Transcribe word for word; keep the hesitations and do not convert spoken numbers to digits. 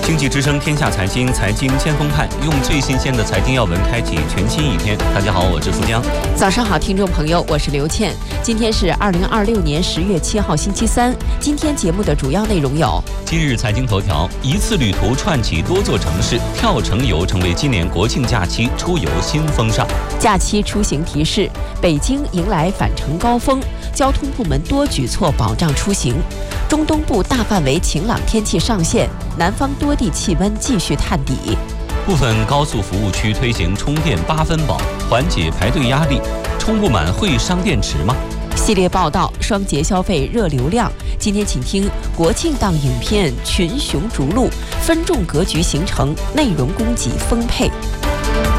经济之声天下财经，财经先锋看，用最新鲜的财经要闻开启全新一天。大家好，我是富江。 早上好，听众朋友，我是刘倩。今天是二零二六年十月七号，星期三。今天节目的主要内容有： 今日财经头条，一次旅途串起多座城市，跳城游成为今年国庆假期出游新风尚。 假期出行提示：北京迎来返程高峰，交通部门多举措保障出行。中东部大范围晴朗天气上线，南方多地气温继续探底。 部分高速服务区推行充电八分饱，缓解排队压力。充不满会伤电池吗？ 系列报道：双节消费热流量。今天请听国庆档影片群雄逐鹿，分众格局形成，内容供给丰沛。